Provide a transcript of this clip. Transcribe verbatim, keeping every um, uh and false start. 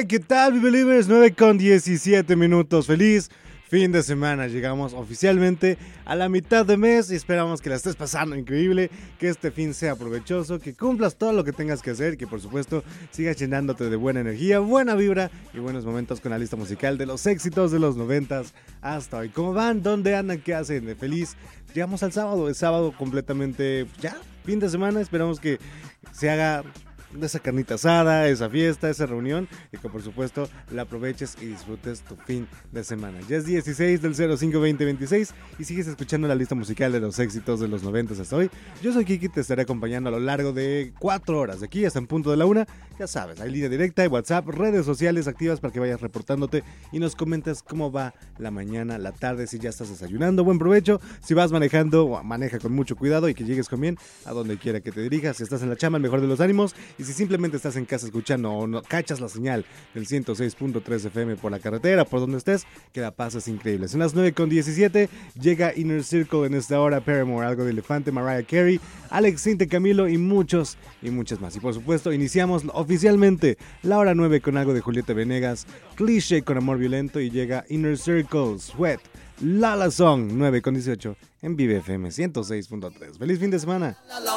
¿qué tal, mi believers? nueve con diecisiete minutos. Feliz fin de semana. Llegamos oficialmente a la mitad de mes y esperamos que la estés pasando increíble, que este fin sea provechoso, que cumplas todo lo que tengas que hacer, que por supuesto sigas llenándote de buena energía, buena vibra y buenos momentos con la lista musical de los éxitos de los noventas hasta hoy. ¿Cómo van? ¿Dónde andan? ¿Qué hacen? De feliz. Llegamos al sábado, es sábado completamente ya, fin de semana. Esperamos que se haga de esa carnita asada, esa fiesta, esa reunión y que por supuesto la aproveches y disfrutes tu fin de semana. Ya es dieciséis del cero cinco veinte veintiséis y sigues escuchando la lista musical de los éxitos de los noventas hasta hoy. Yo soy Kiki, te estaré acompañando a lo largo de cuatro horas, de aquí hasta en punto de la una. Ya sabes, hay línea directa, hay WhatsApp, redes sociales activas para que vayas reportándote y nos comentes cómo va la mañana, la tarde, si ya estás desayunando, buen provecho. Si vas manejando, maneja con mucho cuidado y que llegues con bien a donde quiera que te dirijas. Si estás en la chamba, el mejor de los ánimos. Y si simplemente estás en casa escuchando o no cachas la señal del ciento seis punto tres F M por la carretera, por donde estés, que la pases increíble. Son las nueve con diecisiete, llega Inner Circle en esta hora, Paramore, algo de Elefante, Mariah Carey, Alex Sintek, Camilo y muchos y muchas más. Y por supuesto, iniciamos oficialmente la hora nueve con algo de Julieta Venegas, Cliché con Amor Violento y llega Inner Circle, Sweat, Lala Song, nueve con dieciocho en Vive F M ciento seis punto tres. ¡Feliz fin de semana!